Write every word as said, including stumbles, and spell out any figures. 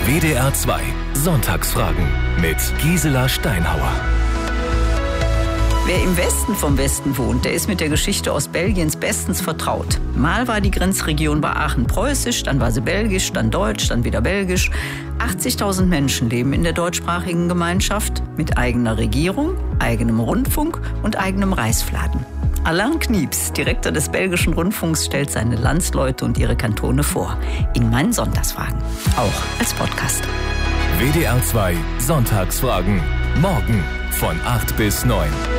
W D R zwei Sonntagsfragen mit Gisela Steinhauer. Wer im Westen vom Westen wohnt, der ist mit der Geschichte Ostbelgiens bestens vertraut. Mal war die Grenzregion bei Aachen preußisch, dann war sie belgisch, dann deutsch, dann wieder belgisch. achtzigtausend Menschen leben in der deutschsprachigen Gemeinschaft mit eigener Regierung, eigenem Rundfunk und eigenem Reisfladen. Alain Knieps, Direktor des belgischen Rundfunks, stellt seine Landsleute und ihre Kantone vor. In meinen Sonntagsfragen. Auch als Podcast. W D R zwei Sonntagsfragen. Morgen von acht bis neun.